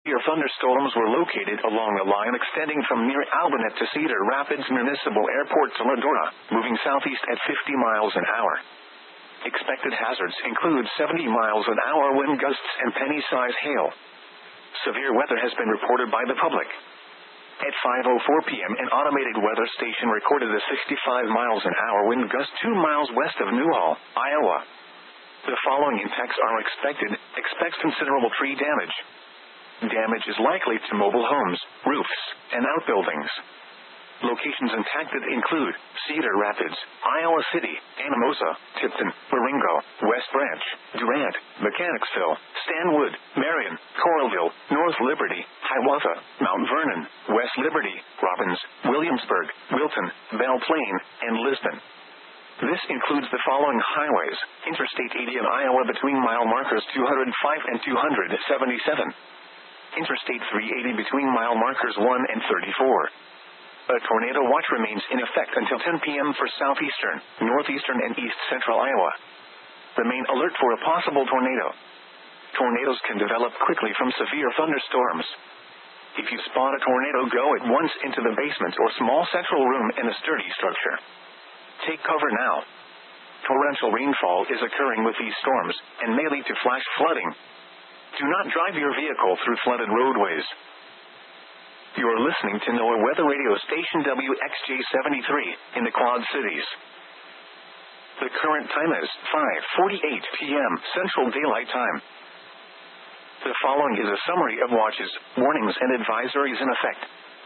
Severe thunderstorms were located along the line extending from near Albanet to Cedar Rapids Municipal Airport to Ladora, moving southeast at 50 miles an hour. Expected hazards include 70 miles an hour wind gusts and penny-size hail. Severe weather has been reported by the public. At 5:04 p.m., an automated weather station recorded a 65 miles an hour wind gust 2 miles west of Newhall, Iowa. The following impacts are expected. Expect considerable tree damage. Damage is likely to mobile homes, roofs, and outbuildings. Locations impacted include Cedar Rapids, Iowa City, Anamosa, Tipton, Marengo, West Branch, Durant, Mechanicsville, Stanwood, Marion, Coralville, North Liberty, Hiawatha, Mount Vernon, West Liberty, Robbins, Williamsburg, Wilton, Belle Plaine, and Lisbon. This includes the following highways: Interstate 80 in Iowa between mile markers 205 and 277. Interstate 380 between mile markers 1 and 34. A tornado watch remains in effect until 10 p.m. for southeastern, northeastern, and east central Iowa. Remain alert for a possible tornado. Tornadoes can develop quickly from severe thunderstorms. If you spot a tornado, go at once into the basement or small central room in a sturdy structure. Take cover now. Torrential rainfall is occurring with these storms and may lead to flash flooding. Do not drive your vehicle through flooded roadways. You are listening to NOAA Weather Radio Station WXJ-73 in the Quad Cities. The current time is 5:48 p.m. Central Daylight Time. The following is a summary of watches, warnings, and advisories in effect.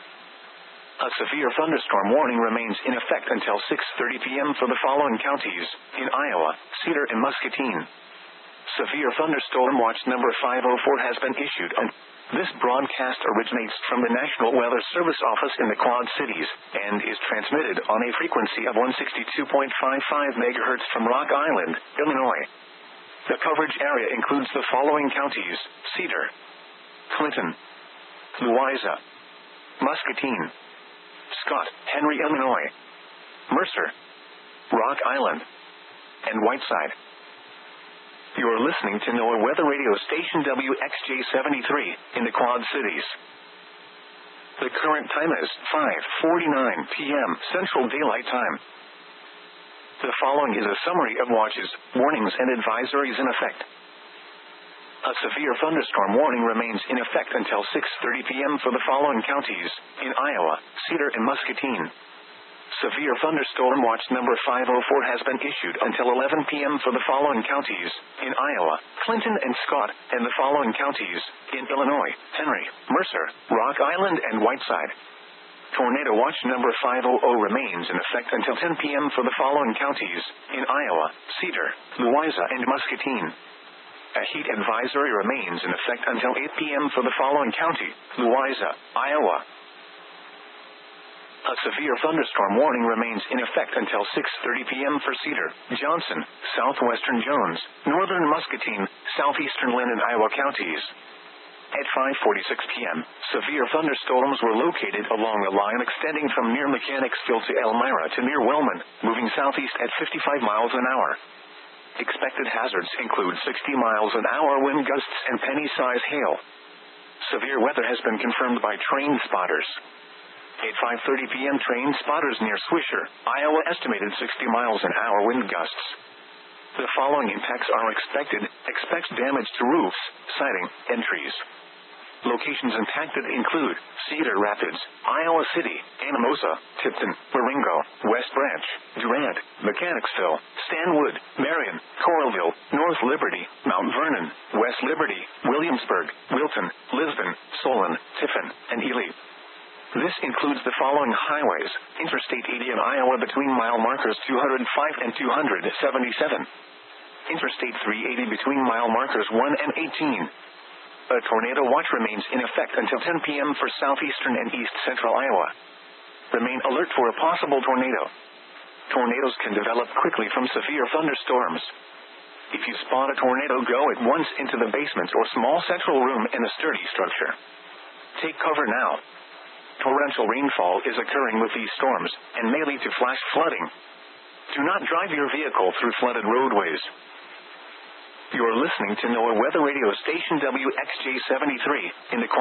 A severe thunderstorm warning remains in effect until 6:30 p.m. for the following counties in Iowa, Cedar, and Muscatine. Severe thunderstorm watch number 504 has been issued, and this broadcast originates from the National Weather Service Office in the Quad Cities and is transmitted on a frequency of 162.55 MHz from Rock Island, Illinois. The coverage area includes the following counties: Cedar, Clinton, Louisa, Muscatine, Scott, Henry, Illinois, Mercer, Rock Island, and Whiteside. You are listening to NOAA Weather Radio Station WXJ-73 in the Quad Cities. The current time is 5:49 p.m. Central Daylight Time. The following is a summary of watches, warnings, and advisories in effect. A severe thunderstorm warning remains in effect until 6:30 p.m. for the following counties in Iowa, Cedar, and Muscatine. Severe thunderstorm watch number 504 has been issued until 11 p.m. for the following counties in Iowa, Clinton, and Scott, and the following counties in Illinois, Henry, Mercer, Rock Island, and Whiteside. Tornado watch number 500 remains in effect until 10 p.m. for the following counties in Iowa, Cedar, Louisa, and Muscatine. A heat advisory remains in effect until 8 p.m. for the following county, Louisa, Iowa. A severe thunderstorm warning remains in effect until 6:30 p.m. for Cedar, Johnson, southwestern Jones, northern Muscatine, southeastern Lynn, and Iowa counties. At 5:46 p.m., severe thunderstorms were located along the line extending from near Mechanicsville to Elmira to near Wellman, moving southeast at 55 miles an hour. Expected hazards include 60 miles an hour wind gusts and penny-size hail. Severe weather has been confirmed by train spotters. At 5:30 p.m., train spotters near Swisher, Iowa estimated 60 miles an hour wind gusts. The following impacts are expected. Expect damage to roofs, siding, and trees. Locations impacted include Cedar Rapids, Iowa City, Anamosa, Tipton, Marengo, West Branch, Durant, Mechanicsville, Stanwood, Marion, Coralville, North Liberty, Mount Vernon, West Liberty, Williamsburg, Wilton, Lisbon, Solon, Tiffin, and Ely. This includes the following highways: Interstate 80 in Iowa between mile markers 205 and 277. Interstate 380 between mile markers 1 and 18. A tornado watch remains in effect until 10 p.m. for southeastern and east central Iowa. Remain alert for a possible tornado. Tornadoes can develop quickly from severe thunderstorms. If you spot a tornado, go at once into the basement or small central room in a sturdy structure. Take cover now. Torrential rainfall is occurring with these storms and may lead to flash flooding. Do not drive your vehicle through flooded roadways. You are listening to NOAA Weather Radio Station WXJ-73 in the